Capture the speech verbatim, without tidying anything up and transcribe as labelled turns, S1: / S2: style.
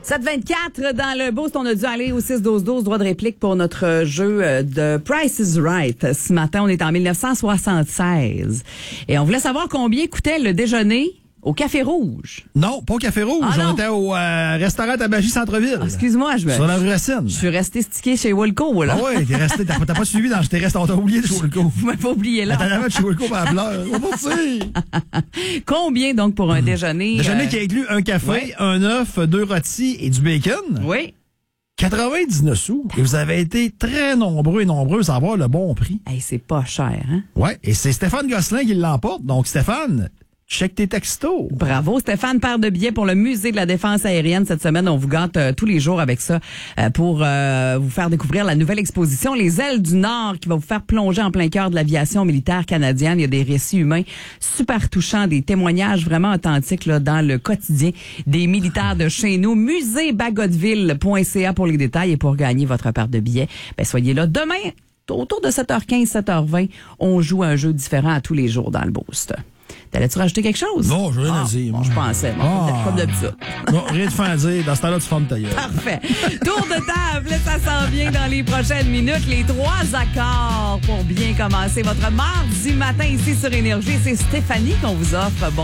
S1: sept vingt-quatre dans le boost, on a dû aller au six douze douze, droit de réplique pour notre jeu de Price is Right. Ce matin, on est en dix-neuf cent soixante-seize. Et on voulait savoir combien coûtait le déjeuner au Café Rouge.
S2: Non, pas au Café Rouge.
S1: Ah,
S2: on était au euh, restaurant Tabagie Centre-Ville.
S1: Ah, excuse-moi, je me...
S2: Sur la rue Racine.
S1: Je suis resté stické chez Wilco, là.
S2: Ah ouais, t'es resté, t'as, t'as pas suivi dans tes restaurants, t'as oublié de chez Wilco.
S1: Vous m'avez pas oublié, là.
S2: T'en avais de chez Wilco, ben, pleure. On va dire.
S1: Combien, donc, pour un déjeuner?
S2: Déjeuner
S1: euh...
S2: qui inclut un café, ouais. un œuf, deux rôtis et du bacon.
S1: Oui.
S2: quatre-vingt-dix-neuf sous. Et vous avez été très nombreux et nombreuses à avoir le bon prix.
S1: Hey, c'est pas cher, hein?
S2: Ouais. Et c'est Stéphane Gosselin qui l'emporte. Donc, Stéphane, check tes textos.
S1: Bravo, Stéphane, paire de billets pour le Musée de la Défense aérienne cette semaine. On vous gâte euh, tous les jours avec ça euh, pour euh, vous faire découvrir la nouvelle exposition Les Ailes du Nord qui va vous faire plonger en plein cœur de l'aviation militaire canadienne. Il y a des récits humains super touchants, des témoignages vraiment authentiques là, dans le quotidien des militaires de chez nous. musée bagotville point c a pour les détails et pour gagner votre paire de billets. Ben, soyez là demain autour de sept heures quinze, sept heures vingt. On joue un jeu différent à tous les jours dans le Boost. T'allais-tu rajouter quelque chose?
S2: Non, je rien
S1: ah,
S2: à dire.
S1: Bon, je pensais. Bon,
S2: ah.
S1: peut-être comme d'habitude.
S2: Non, rien de fin à dire. Dans ce temps-là, tu fermes ta gueule.
S1: Parfait. Tour de table, ça s'en vient dans les prochaines minutes. Les trois accords pour bien commencer votre mardi matin ici sur Énergie. C'est Stéphanie qu'on vous offre. Bon